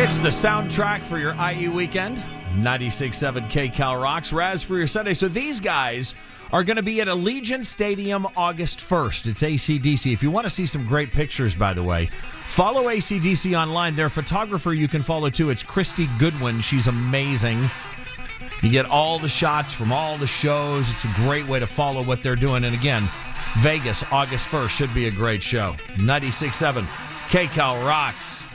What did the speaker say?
It's the soundtrack for your IU weekend. 96.7 KCal Rocks. Raz for your Sunday. So these guys are going to be at Allegiant Stadium August 1st. It's AC/DC. If you want to see some great pictures, by the way, follow AC/DC online. Their photographer you can follow, too. It's Christy Goodwin. She's amazing. You get all the shots from all the shows. It's a great way to follow what they're doing. And again, Vegas, August 1st should be a great show. 96.7 KCal Rocks.